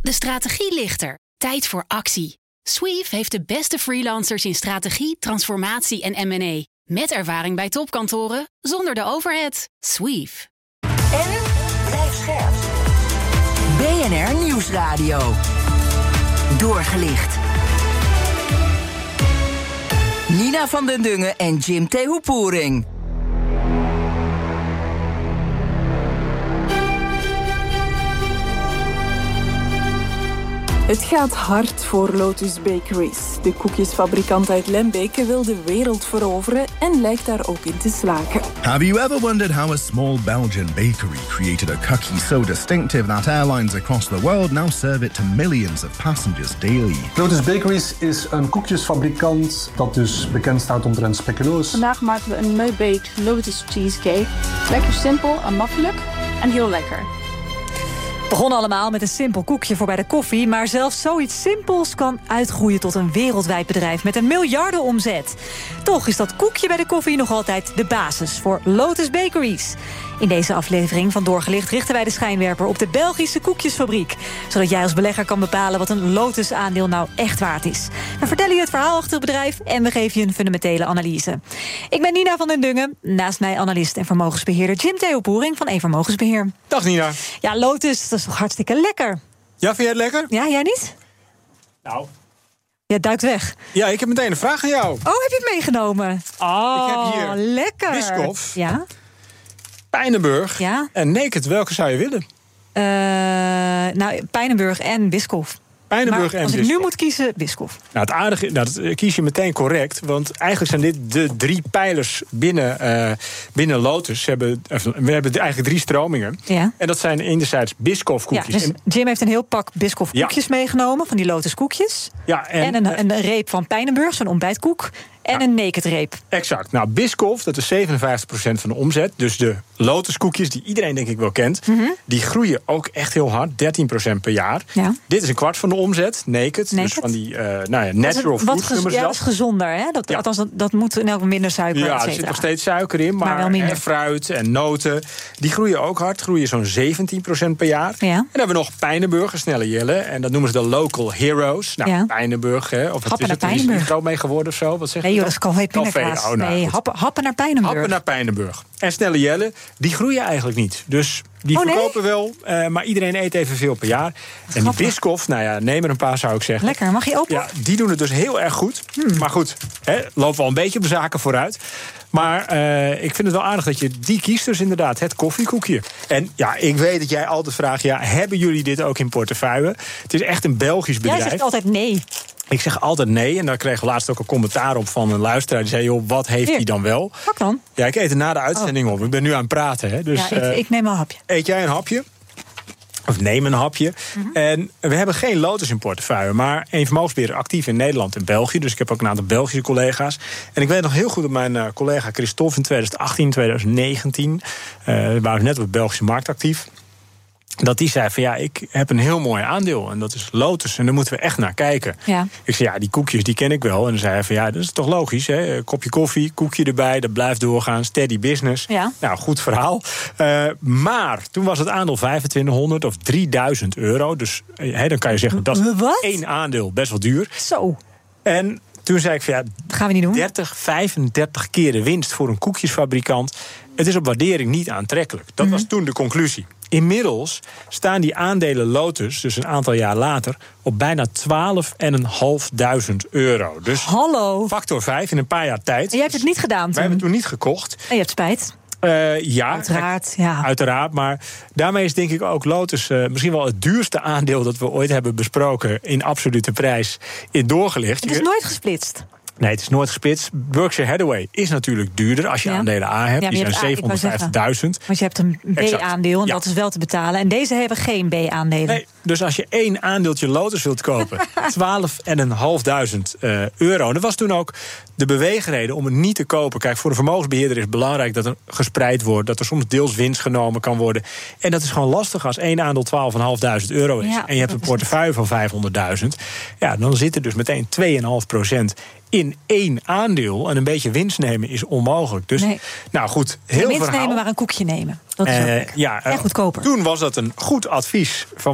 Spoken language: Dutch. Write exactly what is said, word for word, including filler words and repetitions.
De strategie ligt er. Tijd voor actie. Sweeve heeft de beste freelancers in strategie, transformatie en M en A. Met ervaring bij topkantoren, zonder de overhead. Sweeve. En blijf scherp. B N R Nieuwsradio. Doorgelicht. Nina van den Dungen en Jim Tehoepoering. Het gaat hard voor Lotus Bakeries. De koekjesfabrikant uit Lembeke wil de wereld veroveren en lijkt daar ook in te slagen. Have you ever wondered how a small Belgian bakery created a cookie so distinctive that airlines across the world now serve it to millions of passengers daily? Lotus Bakeries is een koekjesfabrikant dat dus bekend staat omtrent speculoos. Vandaag maken we een mee-baked Lotus cheesecake. Lekker simpel en makkelijk en heel lekker. Begon allemaal met een simpel koekje voor bij de koffie, maar zelfs zoiets simpels kan uitgroeien tot een wereldwijd bedrijf met een miljardenomzet. Toch is dat koekje bij de koffie nog altijd de basis voor Lotus Bakeries. In deze aflevering van Doorgelicht richten wij de schijnwerper op de Belgische koekjesfabriek, zodat jij als belegger kan bepalen wat een Lotus-aandeel nou echt waard is. We vertellen je het verhaal achter het bedrijf en we geven je een fundamentele analyse. Ik ben Nina van den Dungen, naast mij analist en vermogensbeheerder Jim Tehoepoering van E-vermogensbeheer. Dag Nina. Ja, Lotus, dat is toch hartstikke lekker? Ja, vind jij het lekker? Ja, jij niet? Nou. Jij duikt weg. Ja, ik heb meteen een vraag aan jou. Oh, heb je het meegenomen? Oh, ik heb hier lekker. Biscoff, ja? Pijnenburg ja? en Naked. Welke zou je willen? Uh, nou, Pijnenburg en Biscoff. Pijnenburg maar en als Biscoff. ik nu moet kiezen, Biscoff. Nou, het aardige, nou, dat kies je meteen correct. Want eigenlijk zijn dit de drie pijlers binnen, uh, binnen Lotus. We hebben, we hebben eigenlijk drie stromingen. Ja. En dat zijn enerzijds Biscoff koekjes. Ja, dus en, Jim heeft een heel pak Biscoff koekjes ja. meegenomen. Van die Lotus koekjes. Ja, en, en een, een reep van Pijnenburg, zo'n ontbijtkoek. En ja. een naked reep. Exact. Nou, Biscoff, dat is zevenenvijftig procent van de omzet. Dus de Lotus-koekjes, die iedereen denk ik wel kent... Mm-hmm. die groeien ook echt heel hard, dertien procent per jaar. Ja. Dit is een kwart van de omzet, naked. naked. Dus van die uh, nou ja, natural food foods noemen ze ja, dat. dat is gezonder, hè? Dat, ja. althans, dat, dat moet in elk geval minder suiker, ja, er zit nog steeds suiker in, maar, maar wel minder. En fruit en noten, die groeien ook hard. Groeien zo'n zeventien procent per jaar. Ja. En dan hebben we nog Pijnenburg, een snelle jelle. En dat noemen ze de local heroes. Nou, ja. Pijnenburg, hè. Of Happen het is het, er is groot mee geworden of zo. Wat zeg je? Nee, joh, dat is Calvé. Oh, nou, nee, happen, happen naar Pijnenburg. Happen naar Pijnenburg. En snelle jellen, die groeien eigenlijk niet. Dus die oh, verkopen nee? wel, uh, maar iedereen eet evenveel per jaar. En die Biscoff, nou ja, neem er een paar zou ik zeggen. Lekker, mag je open? Ja, die doen het dus heel erg goed. Hmm. Maar goed, hè, lopen we al een beetje op de zaken vooruit. Maar uh, ik vind het wel aardig dat je die kiest, dus inderdaad, het koffiekoekje. En ja, ik weet dat jij altijd vraagt, ja, hebben jullie dit ook in portefeuille? Het is echt een Belgisch bedrijf. Jij zegt altijd nee. Ik zeg altijd nee. En daar kregen we laatst ook een commentaar op van een luisteraar. Die zei, joh, wat heeft hij dan wel? Pak dan. Ja, ik eet er na de uitzending oh. op. Ik ben nu aan het praten. Hè. Dus, ja, ik, uh, ik neem een hapje. Eet jij een hapje? Of neem een hapje. Mm-hmm. En we hebben geen Lotus in portefeuille. Maar een vermogensbeheerder actief in Nederland en België. Dus ik heb ook een aantal Belgische collega's. En ik weet nog heel goed dat mijn uh, collega Christophe in twintig achttien, twintig negentien... Uh, waren net op de Belgische markt actief. Dat die zei van ja, ik heb een heel mooi aandeel. En dat is Lotus. En daar moeten we echt naar kijken. Ja. Ik zei ja, die koekjes die ken ik wel. En dan zei hij van ja, dat is toch logisch. Hè? Kopje koffie, koekje erbij. Dat blijft doorgaan. Steady business. Ja. Nou, goed verhaal. Uh, maar toen was het aandeel vijfentwintighonderd of drieduizend euro. Dus hey, dan kan je zeggen, dat is Wat? één aandeel. Best wel duur. Zo. En toen zei ik van ja, dat gaan we niet doen. dertig, vijfendertig keer de winst voor een koekjesfabrikant. Het is op waardering niet aantrekkelijk. Dat mm-hmm. was toen de conclusie. Inmiddels staan die aandelen Lotus, dus een aantal jaar later, op bijna twaalf vijftijdduizend euro. Dus hallo. Factor vijf in een paar jaar tijd. En jij hebt het niet gedaan toen? Wij hebben het toen niet gekocht. En je hebt spijt? Uh, ja, uiteraard, ja. uiteraard. Maar daarmee is denk ik ook Lotus uh, misschien wel het duurste aandeel dat we ooit hebben besproken in absolute prijs in Doorgelicht. Het is nooit gesplitst. Nee, het is nooit gesplitst. Berkshire Hathaway is natuurlijk duurder als je ja. aandelen A hebt. Ja, die zijn zevenhonderdvijftigduizend. Want je hebt een B-aandeel en ja. dat is wel te betalen. En deze hebben geen B-aandelen. Nee, dus als je één aandeeltje Lotus wilt kopen, twaalf vijftijdduizend uh, euro. En dat was toen ook de beweegreden om het niet te kopen. Kijk, voor een vermogensbeheerder is het belangrijk dat er gespreid wordt. Dat er soms deels winst genomen kan worden. En dat is gewoon lastig als één aandeel twaalf vijftijdduizend euro is. Ja, en je hebt een portefeuille van vijfhonderdduizend. Ja, dan zit er dus meteen twee komma vijf procent in één aandeel. En een beetje winst nemen is onmogelijk. Dus, nee. nou goed, heel winst verhaal. nemen, maar een koekje nemen. Dat is uh, ook ja, uh, en goedkoper. Toen was dat een goed advies van